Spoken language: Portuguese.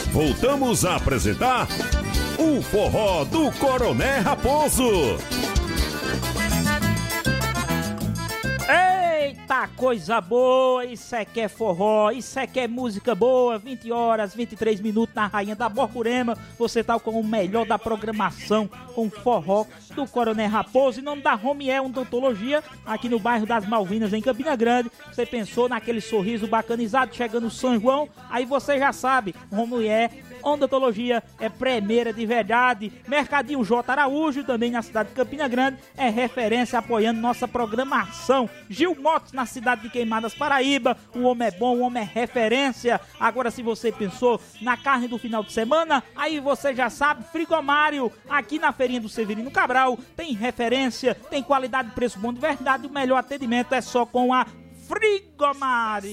voltamos a apresentar o Forró do Coronel Raposo. Eita, coisa boa, isso é que é forró, isso é que é música boa, 20 horas, 23 minutos na Rainha da Borborema, você tá com o melhor da programação, com o forró do Coronel Raposo, em nome da Romiel Odontologia, aqui no bairro das Malvinas, em Campina Grande. Você pensou naquele sorriso bacanizado, chegando o São João, aí você já sabe, Romiel Odontologia é primeira de verdade. Mercadinho J. Araújo, também na cidade de Campina Grande, é referência apoiando nossa programação. Gil Motos, na cidade de Queimadas, Paraíba, o homem é bom, o homem é referência. Agora, se você pensou na carne do final de semana, aí você já sabe, Frigomário, aqui na feirinha do Severino Cabral, tem referência, tem qualidade, preço bom de verdade, o melhor atendimento é só com a Frigomário.